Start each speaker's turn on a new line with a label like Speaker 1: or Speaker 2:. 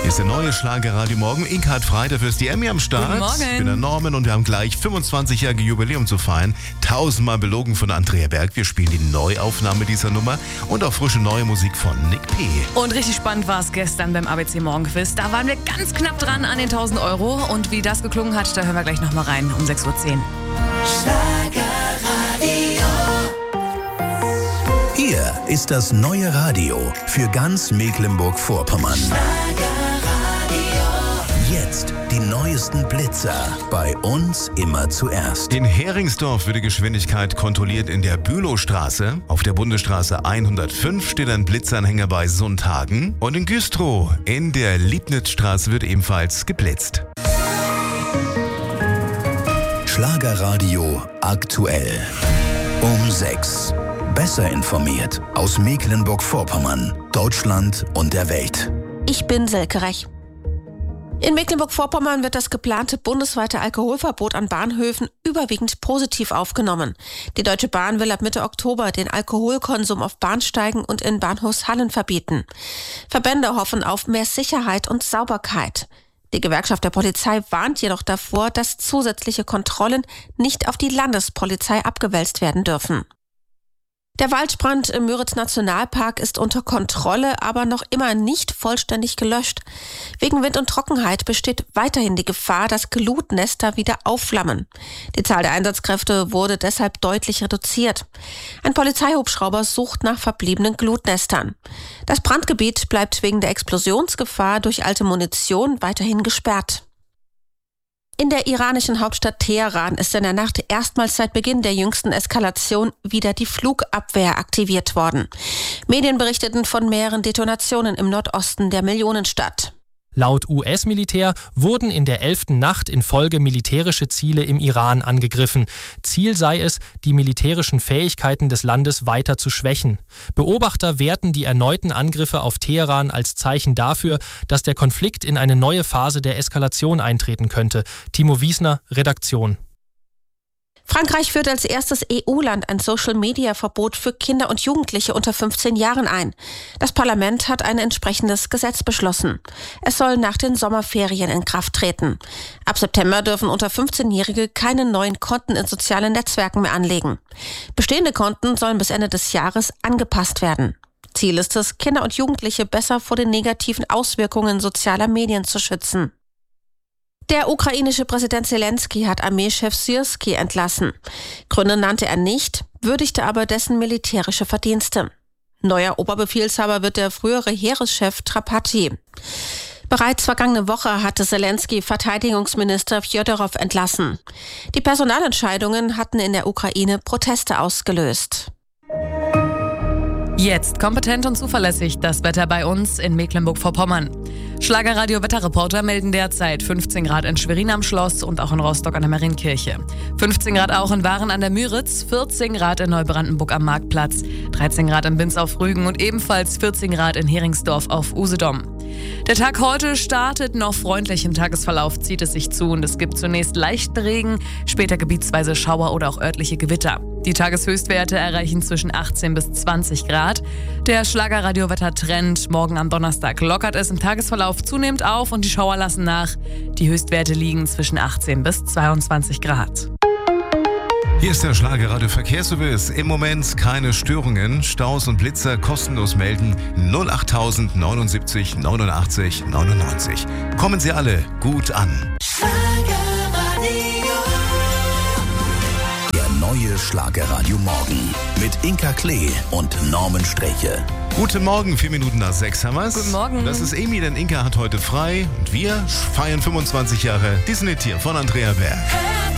Speaker 1: Hier ist der neue Schlagerradio Morgen. Inka hat frei, dafür ist die Emmy am Start.
Speaker 2: Guten Morgen.
Speaker 1: Ich bin der Norman und wir haben gleich 25-jährige Jubiläum zu feiern. 1000-mal belogen von Andrea Berg. Wir spielen die Neuaufnahme dieser Nummer und auch frische neue Musik von Nick P.
Speaker 2: Und richtig spannend war es gestern beim ABC Morgenquiz. Da waren wir ganz knapp dran an den 1000 Euro. Und wie das geklungen hat, da hören wir gleich nochmal rein um 6.10 Uhr.
Speaker 3: Schlagerradio. Hier ist das neue Radio für ganz Mecklenburg-Vorpommern. Jetzt die neuesten Blitzer. Bei uns immer zuerst.
Speaker 1: In Heringsdorf wird die Geschwindigkeit kontrolliert in der Bülowstraße. Auf der Bundesstraße 105 steht ein Blitzanhänger bei Sundhagen. Und in Güstrow in der Liebnitzstraße wird ebenfalls geblitzt.
Speaker 3: Schlagerradio aktuell. Um 6. Besser informiert aus Mecklenburg-Vorpommern, Deutschland und der Welt.
Speaker 4: Ich bin Selke Rech. In Mecklenburg-Vorpommern wird das geplante bundesweite Alkoholverbot an Bahnhöfen überwiegend positiv aufgenommen. Die Deutsche Bahn will ab Mitte Oktober den Alkoholkonsum auf Bahnsteigen und in Bahnhofshallen verbieten. Verbände hoffen auf mehr Sicherheit und Sauberkeit. Die Gewerkschaft der Polizei warnt jedoch davor, dass zusätzliche Kontrollen nicht auf die Landespolizei abgewälzt werden dürfen. Der Waldbrand im Müritz-Nationalpark ist unter Kontrolle, aber noch immer nicht vollständig gelöscht. Wegen Wind und Trockenheit besteht weiterhin die Gefahr, dass Glutnester wieder aufflammen. Die Zahl der Einsatzkräfte wurde deshalb deutlich reduziert. Ein Polizeihubschrauber sucht nach verbliebenen Glutnestern. Das Brandgebiet bleibt wegen der Explosionsgefahr durch alte Munition weiterhin gesperrt. In der iranischen Hauptstadt Teheran ist in der Nacht erstmals seit Beginn der jüngsten Eskalation wieder die Flugabwehr aktiviert worden. Medien berichteten von mehreren Detonationen im Nordosten der Millionenstadt.
Speaker 5: Laut US-Militär wurden in der 11. Nacht in Folge militärische Ziele im Iran angegriffen. Ziel sei es, die militärischen Fähigkeiten des Landes weiter zu schwächen. Beobachter werten die erneuten Angriffe auf Teheran als Zeichen dafür, dass der Konflikt in eine neue Phase der Eskalation eintreten könnte. Timo Wiesner, Redaktion.
Speaker 4: Frankreich führt als erstes EU-Land ein Social-Media-Verbot für Kinder und Jugendliche unter 15 Jahren ein. Das Parlament hat ein entsprechendes Gesetz beschlossen. Es soll nach den Sommerferien in Kraft treten. Ab September dürfen unter 15-Jährige keine neuen Konten in sozialen Netzwerken mehr anlegen. Bestehende Konten sollen bis Ende des Jahres angepasst werden. Ziel ist es, Kinder und Jugendliche besser vor den negativen Auswirkungen sozialer Medien zu schützen. Der ukrainische Präsident Zelensky hat Armeechef Syrski entlassen. Gründe nannte er nicht, würdigte aber dessen militärische Verdienste. Neuer Oberbefehlshaber wird der frühere Heereschef Trapati. Bereits vergangene Woche hatte Zelensky Verteidigungsminister Fjodorow entlassen. Die Personalentscheidungen hatten in der Ukraine Proteste ausgelöst.
Speaker 2: Jetzt kompetent und zuverlässig das Wetter bei uns in Mecklenburg-Vorpommern. Schlagerradio-Wetterreporter melden derzeit 15 Grad in Schwerin am Schloss und auch in Rostock an der Marienkirche. 15 Grad auch in Waren an der Müritz, 14 Grad in Neubrandenburg am Marktplatz, 13 Grad in Binz auf Rügen und ebenfalls 14 Grad in Heringsdorf auf Usedom. Der Tag heute startet noch freundlich. Im Tagesverlauf zieht es sich zu und es gibt zunächst leichten Regen, später gebietsweise Schauer oder auch örtliche Gewitter. Die Tageshöchstwerte erreichen zwischen 18 bis 20 Grad. Der Schlagerradio-Wetter-Trend morgen am Donnerstag lockert es im Tagesverlauf zunehmend auf und die Schauer lassen nach. Die Höchstwerte liegen zwischen 18 bis 22 Grad.
Speaker 1: Hier ist der Schlagerradio Verkehrsservice. Im Moment keine Störungen. Staus und Blitzer kostenlos melden 08000 79 89 99. Kommen Sie alle gut an.
Speaker 3: Der neue Schlagerradio Morgen mit Inka Klee und Norman Streche.
Speaker 1: Guten Morgen, 4 Minuten nach 6 haben wir's.
Speaker 2: Guten Morgen.
Speaker 1: Das ist Emi, denn Inka hat heute frei und wir feiern 25 Jahre Disney-Tier von Andrea Berg.